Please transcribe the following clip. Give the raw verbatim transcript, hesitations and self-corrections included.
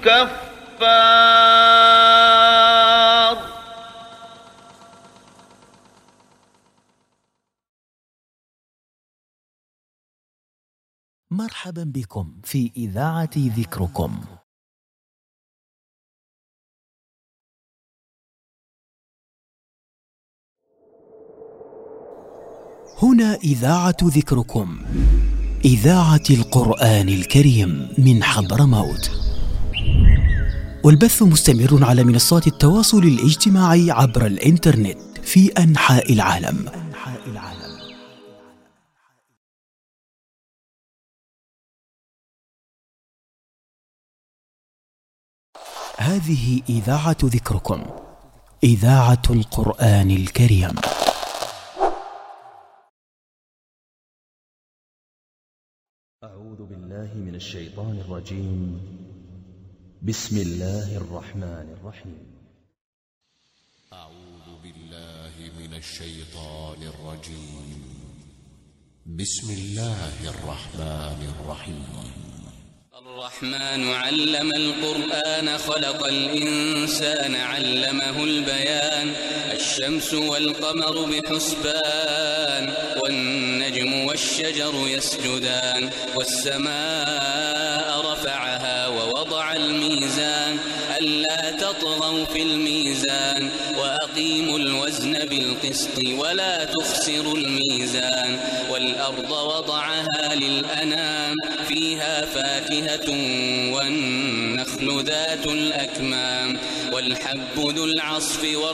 كفار. مرحبا بكم في إذاعة ذكركم. هنا إذاعة ذكركم، إذاعة القرآن الكريم من حضرموت، والبث مستمر على منصات التواصل الاجتماعي عبر الإنترنت في أنحاء العالم. هذه إذاعة ذكركم، إذاعة القرآن الكريم. أعوذ بالله من الشيطان الرجيم. بسم الله الرحمن الرحيم. أعوذ بالله من الشيطان الرجيم. بسم الله الرحمن الرحيم. الرحمن علم القرآن خلق الإنسان علمه البيان. الشمس والقمر بحسبان والنجم والشجر يسجدان والسماء رفعها ووضع الميزان ألا تطغوا في الميزان وأقيموا الوزن بالقسط ولا تخسروا الميزان والأرض وضعها للأنام فيها فاكهة والنخل ذات الأكمام والحب ذو العصف